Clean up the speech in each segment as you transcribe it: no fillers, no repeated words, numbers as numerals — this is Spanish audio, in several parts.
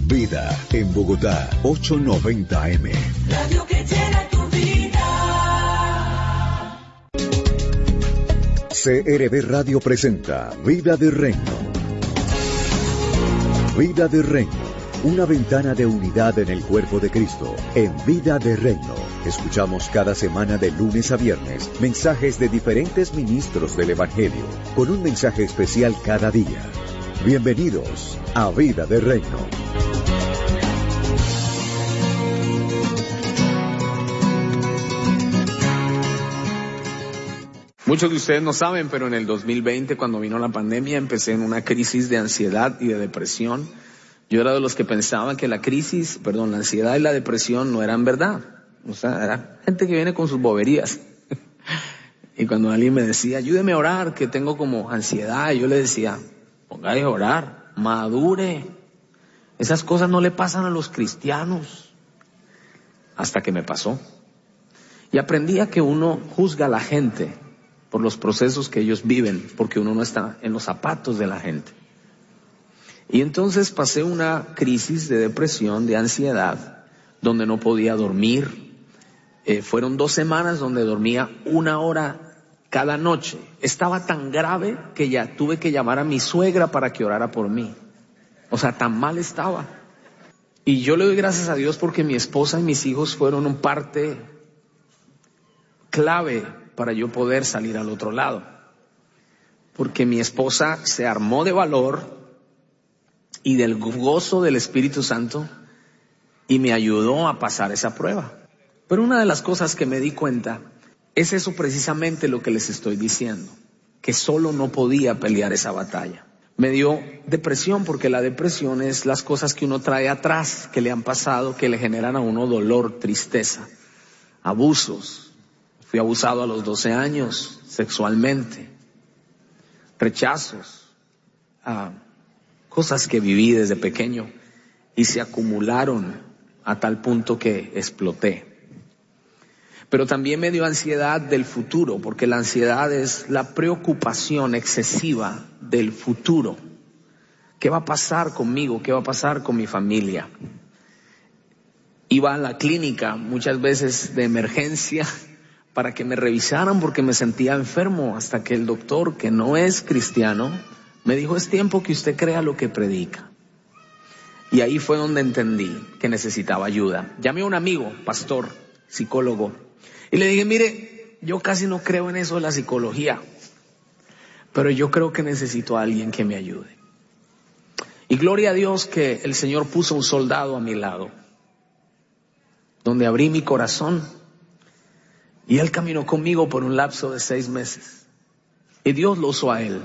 Vida en Bogotá, 890 AM. Radio que llena tu vida. CRB Radio presenta Vida de Reino. Vida de Reino. Una ventana de unidad en el cuerpo de Cristo. En Vida de Reino, escuchamos cada semana de lunes a viernes mensajes de diferentes ministros del Evangelio, con un mensaje especial cada día. Bienvenidos a Vida de Reino. Muchos de ustedes no saben, pero en el 2020, cuando vino la pandemia, empecé en una crisis de ansiedad y de depresión. Yo era de los que pensaban que la ansiedad y la depresión no eran verdad. O sea, era gente que viene con sus boberías. Y cuando alguien me decía, ayúdeme a orar, que tengo como ansiedad, yo le decía, póngase a orar, madure. Esas cosas no le pasan a los cristianos. Hasta que me pasó. Y aprendí a que uno juzga a la gente por los procesos que ellos viven, porque uno no está en los zapatos de la gente. Y entonces pasé una crisis de depresión, de ansiedad, donde no podía dormir. Fueron 2 semanas donde dormía 1 hora cada noche. Estaba tan grave que ya tuve que llamar a mi suegra para que orara por mí. O sea, tan mal estaba. Y yo le doy gracias a Dios porque mi esposa y mis hijos fueron un parte clave para yo poder salir al otro lado. Porque mi esposa se armó de valor y del gozo del Espíritu Santo y me ayudó a pasar esa prueba. Pero una de las cosas que me di cuenta es eso precisamente lo que les estoy diciendo, que solo no podía pelear esa batalla. Me dio depresión porque la depresión es las cosas que uno trae atrás, que le han pasado, que le generan a uno dolor, tristeza, abusos. Fui abusado a los 12 años sexualmente, rechazos, cosas que viví desde pequeño y se acumularon a tal punto que exploté. Pero también me dio ansiedad del futuro, porque la ansiedad es la preocupación excesiva del futuro. ¿Qué va a pasar conmigo? ¿Qué va a pasar con mi familia? Iba a la clínica muchas veces de emergencia para que me revisaran porque me sentía enfermo, hasta que el doctor, que no es cristiano, me dijo, es tiempo que usted crea lo que predica. Y ahí fue donde entendí que necesitaba ayuda. Llamé a un amigo, pastor, psicólogo, y le dije, mire, yo casi no creo en eso de la psicología, pero yo creo que necesito a alguien que me ayude. Y gloria a Dios que el Señor puso un soldado a mi lado, donde abrí mi corazón, y él caminó conmigo por un lapso de 6 meses. Y Dios lo usó a él.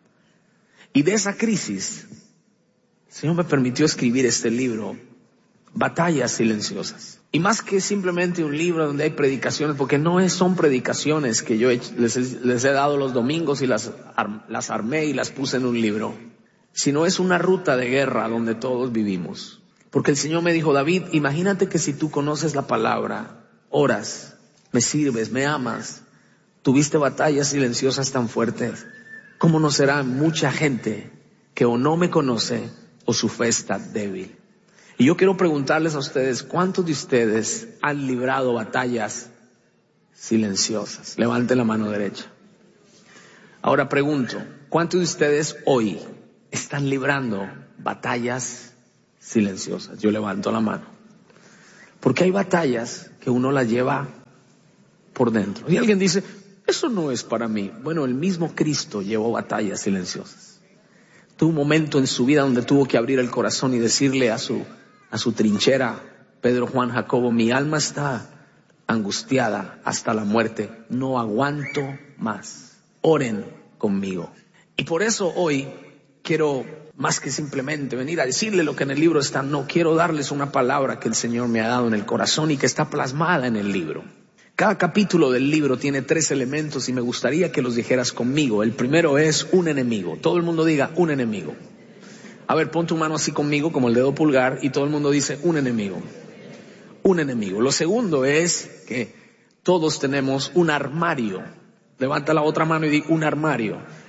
Y de esa crisis, el Señor me permitió escribir este libro, Batallas Silenciosas. Y más que simplemente un libro donde hay predicaciones, porque no son predicaciones que yo les he dado los domingos y las armé y las puse en un libro, sino es una ruta de guerra donde todos vivimos. Porque el Señor me dijo, David, imagínate que si tú conoces la palabra, oras, me sirves, me amas, tuviste batallas silenciosas tan fuertes, ¿cómo no será mucha gente que o no me conoce o su fe está débil? Y yo quiero preguntarles a ustedes, ¿cuántos de ustedes han librado batallas silenciosas? Levanten la mano derecha. Ahora pregunto, ¿cuántos de ustedes hoy están librando batallas silenciosas? Yo levanto la mano. Porque hay batallas que uno las lleva por dentro. Y alguien dice, eso no es para mí. Bueno, el mismo Cristo llevó batallas silenciosas. Tuvo un momento en su vida donde tuvo que abrir el corazón y decirle a su trinchera, Pedro, Juan, Jacobo, mi alma está angustiada hasta la muerte. No aguanto más. Oren conmigo. Y por eso hoy quiero, más que simplemente venir a decirle lo que en el libro está, no quiero darles una palabra que el Señor me ha dado en el corazón y que está plasmada en el libro. Cada capítulo del libro tiene 3 elementos y me gustaría que los dijeras conmigo. El primero es un enemigo. Todo el mundo diga un enemigo. A ver, pon tu mano así conmigo como el dedo pulgar y todo el mundo dice un enemigo. Un enemigo. Lo segundo es que todos tenemos un armario. Levanta la otra mano y di un armario.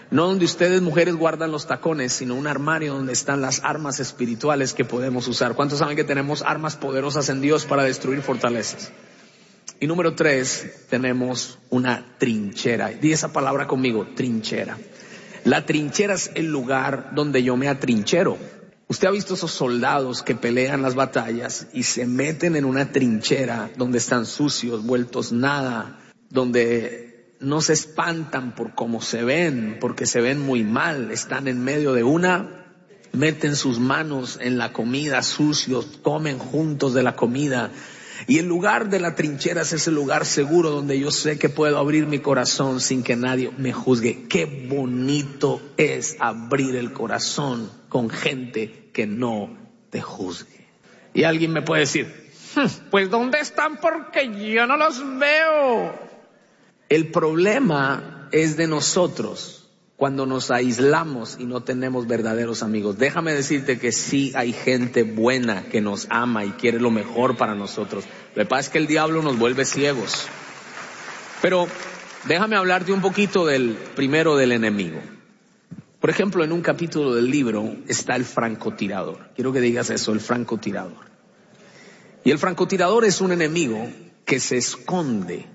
No donde ustedes mujeres guardan los tacones, sino un armario donde están las armas espirituales que podemos usar. ¿Cuántos saben que tenemos armas poderosas en Dios para destruir fortalezas? Y número 3, tenemos una trinchera. Di esa palabra conmigo, trinchera. La trinchera es el lugar donde yo me atrinchero. Usted ha visto esos soldados que pelean las batallas y se meten en una trinchera donde están sucios, vueltos nada, donde no se espantan por cómo se ven, porque se ven muy mal, están en medio de meten sus manos en la comida sucios, comen juntos de la comida. Y el lugar de la trinchera es ese lugar seguro donde yo sé que puedo abrir mi corazón sin que nadie me juzgue. Qué bonito es abrir el corazón con gente que no te juzgue. Y alguien me puede decir, pues ¿dónde están? Porque yo no los veo. El problema es de nosotros cuando nos aislamos y no tenemos verdaderos amigos. Déjame decirte que sí hay gente buena que nos ama y quiere lo mejor para nosotros. Lo que pasa es que el diablo nos vuelve ciegos. Pero déjame hablarte un poquito del enemigo. Por ejemplo, en un capítulo del libro está el francotirador. Quiero que digas eso, el francotirador. Y el francotirador es un enemigo que se esconde.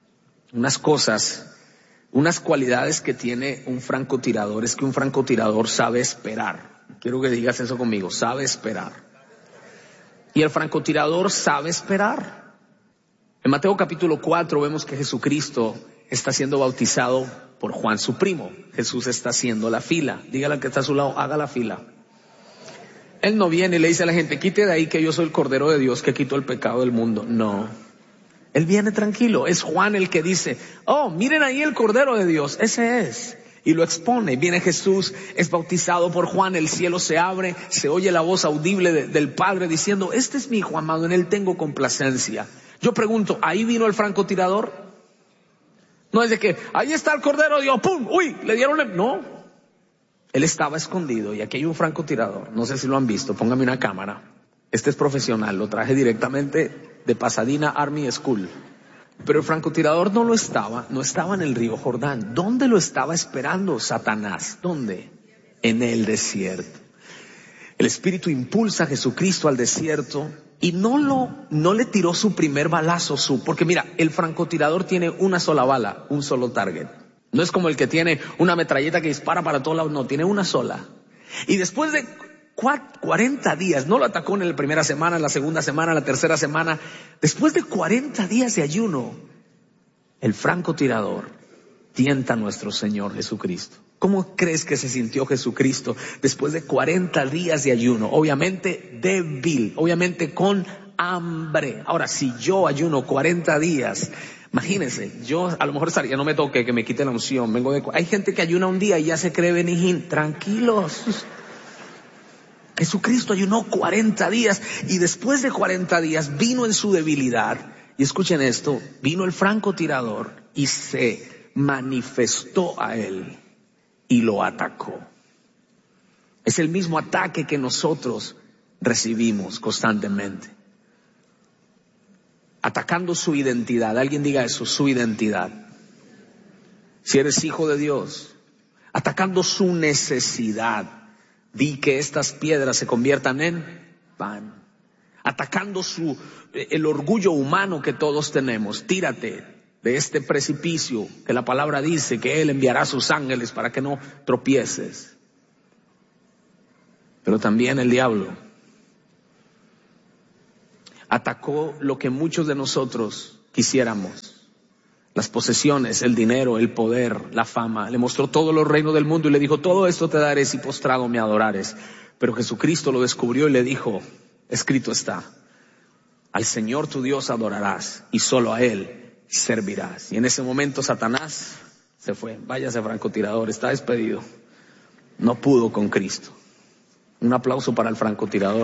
Unas cualidades que tiene un francotirador es que un francotirador sabe esperar. Quiero que digas eso conmigo, sabe esperar. Y el francotirador sabe esperar. En Mateo capítulo 4 vemos que Jesucristo está siendo bautizado por Juan su primo. Jesús está haciendo la fila. Dígale al que está a su lado, haga la fila. Él no viene y le dice a la gente, quite de ahí que yo soy el Cordero de Dios que quitó el pecado del mundo. No. Él viene tranquilo. Es Juan el que dice, oh, miren ahí el Cordero de Dios. Ese es. Y lo expone. Viene Jesús, es bautizado por Juan, el cielo se abre, se oye la voz audible del Padre diciendo, este es mi hijo amado, en él tengo complacencia. Yo pregunto, ¿ahí vino el francotirador? No es de que, ahí está el Cordero de Dios, ¡pum! ¡Uy! Le dieron el... No. Él estaba escondido y aquí hay un francotirador. No sé si lo han visto, póngame una cámara. Este es profesional, lo traje directamente de Pasadena Army School. Pero el francotirador no estaba en el río Jordán. ¿Dónde lo estaba esperando Satanás? ¿Dónde? En el desierto. El Espíritu impulsa a Jesucristo al desierto y no le tiró su primer balazo, porque mira, el francotirador tiene una sola bala, un solo target. No es como el que tiene una metralleta que dispara para todos lados, no, tiene una sola. Y después de 40 días, no lo atacó en la primera semana, en la segunda semana, en la tercera semana. Después de 40 días de ayuno, el francotirador tienta a nuestro Señor Jesucristo. ¿Cómo crees que se sintió Jesucristo después de 40 días de ayuno? Obviamente débil, obviamente con hambre. Ahora, si yo ayuno 40 días, imagínense, yo a lo mejor estaría, no me toque que me quite la unción. Hay gente que ayuna un día y ya se cree Benijín. Tranquilos. Jesucristo ayunó 40 días y después de 40 días vino en su debilidad. Y escuchen esto, vino el francotirador y se manifestó a él y lo atacó. Es el mismo ataque que nosotros recibimos constantemente. Atacando su identidad. Alguien diga eso, su identidad. Si eres hijo de Dios, atacando su necesidad. Di que estas piedras se conviertan en pan. Atacando el orgullo humano que todos tenemos. Tírate de este precipicio que la palabra dice que Él enviará a sus ángeles para que no tropieces. Pero también el diablo atacó lo que muchos de nosotros quisiéramos. Las posesiones, el dinero, el poder, la fama. Le mostró todos los reinos del mundo y le dijo, todo esto te daré si postrado me adorares. Pero Jesucristo lo descubrió y le dijo, escrito está, al Señor tu Dios adorarás y solo a Él servirás. Y en ese momento Satanás se fue. Váyase francotirador, está despedido. No pudo con Cristo. Un aplauso para el francotirador.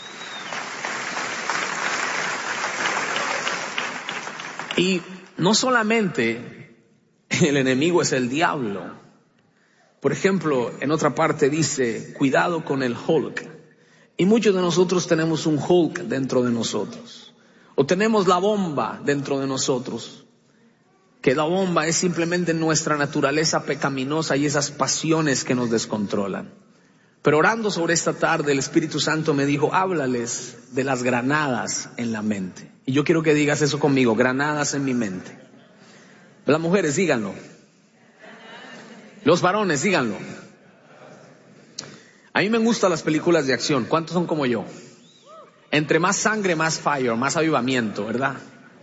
Y no solamente el enemigo es el diablo. Por ejemplo, en otra parte dice, cuidado con el Hulk. Y muchos de nosotros tenemos un Hulk dentro de nosotros. O tenemos la bomba dentro de nosotros. que la bomba es simplemente nuestra naturaleza pecaminosa y esas pasiones que nos descontrolan. Pero orando sobre esta tarde, el Espíritu Santo me dijo, háblales de las granadas en la mente. Y yo quiero que digas eso conmigo, granadas en mi mente. Las mujeres, díganlo. Los varones, díganlo. A mí me gustan las películas de acción. ¿Cuántos son como yo? Entre más sangre, más fire, más avivamiento, ¿verdad?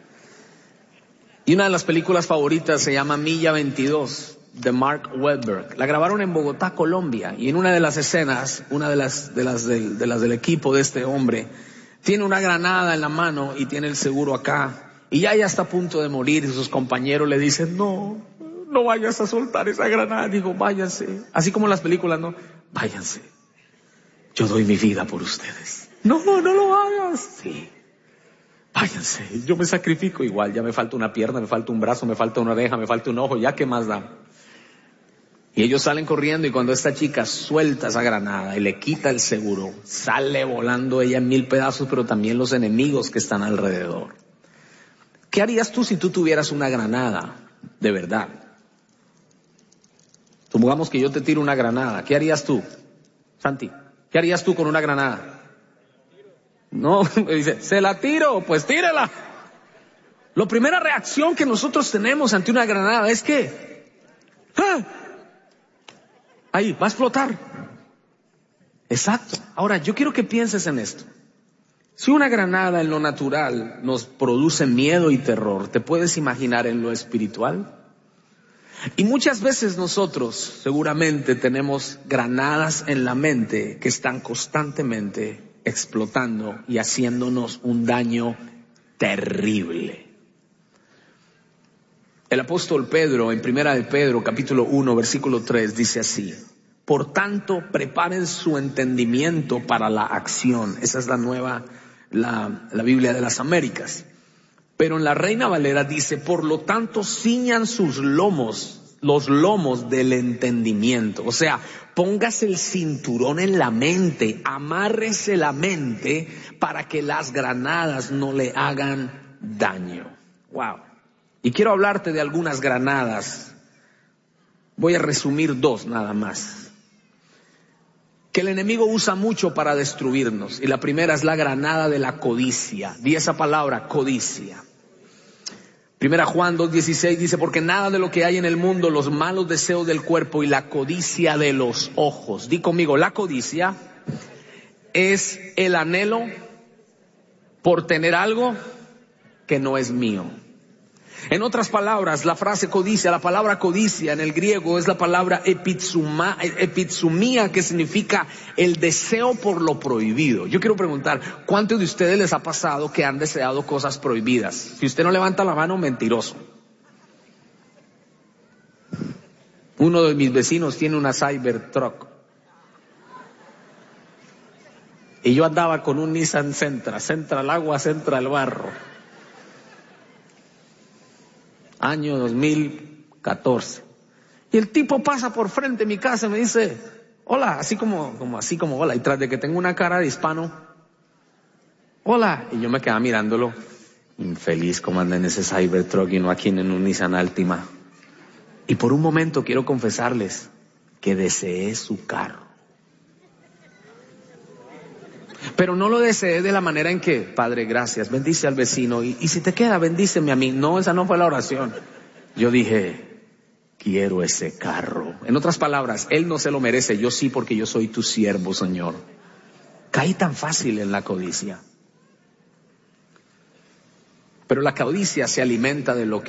Y una de las películas favoritas se llama Milla 22, de Mark Wahlberg. La grabaron en Bogotá, Colombia. Y en una de las escenas, una de las del equipo de este hombre, tiene una granada en la mano y tiene el seguro acá. Y ya está a punto de morir y sus compañeros le dicen, no vayas a soltar esa granada. Digo, váyanse. Así como en las películas, no, váyanse. Yo doy mi vida por ustedes. No lo hagas. Sí. Váyanse, yo me sacrifico igual, ya me falta una pierna, me falta un brazo, me falta una oreja, me falta un ojo, ya qué más da. Y ellos salen corriendo y cuando esta chica suelta esa granada y le quita el seguro, sale volando ella en 1000 pedazos, pero también los enemigos que están alrededor. ¿Qué harías tú si tú tuvieras una granada de verdad? Supongamos que yo te tiro una granada, ¿qué harías tú, Santi? ¿Qué harías tú con una granada? No, me dice, ¿se la tiro? Pues tírela. La primera reacción que nosotros tenemos ante una granada es que, ahí, va a explotar. Exacto. Ahora, yo quiero que pienses en esto. Si una granada en lo natural nos produce miedo y terror, ¿te puedes imaginar en lo espiritual? Y muchas veces nosotros seguramente tenemos granadas en la mente que están constantemente explotando y haciéndonos un daño terrible. El apóstol Pedro, en Primera de Pedro, capítulo 1, versículo 3, dice así: por tanto, preparen su entendimiento para la acción. Esa es la nueva, la Biblia de las Américas. Pero en la Reina Valera dice, por lo tanto, ciñan sus lomos, los lomos del entendimiento. O sea, póngase el cinturón en la mente, amárrese la mente para que las granadas no le hagan daño. Wow. Y quiero hablarte de algunas granadas. Voy a resumir 2 nada más, que el enemigo usa mucho para destruirnos. Y la primera es la granada de la codicia. Di esa palabra, codicia. Primera Juan 2:16 dice, porque nada de lo que hay en el mundo, los malos deseos del cuerpo y la codicia de los ojos. Di conmigo, la codicia es el anhelo por tener algo que no es mío. En otras palabras, la frase codicia, la palabra codicia en el griego es la palabra epitsumía, que significa el deseo por lo prohibido. Yo quiero preguntar, ¿cuántos de ustedes les ha pasado que han deseado cosas prohibidas? Si usted no levanta la mano, mentiroso. Uno de mis vecinos tiene una Cybertruck. Y yo andaba con un Nissan Sentra el agua, Sentra el barro. Año 2014. Y el tipo pasa por frente a mi casa y me dice, hola, así como hola. Y tras de que tengo una cara de hispano, hola. Y yo me quedaba mirándolo, infeliz como anda en ese Cybertruck y no aquí en un Nissan Altima. Y por un momento quiero confesarles que deseé su carro. Pero no lo deseé de la manera en que, Padre, gracias, bendice al vecino y si te queda, bendíceme a mí. No, esa no fue la oración. Yo dije, quiero ese carro. En otras palabras, él no se lo merece, yo sí, porque yo soy tu siervo, Señor. Caí tan fácil en la codicia. Pero la codicia se alimenta de lo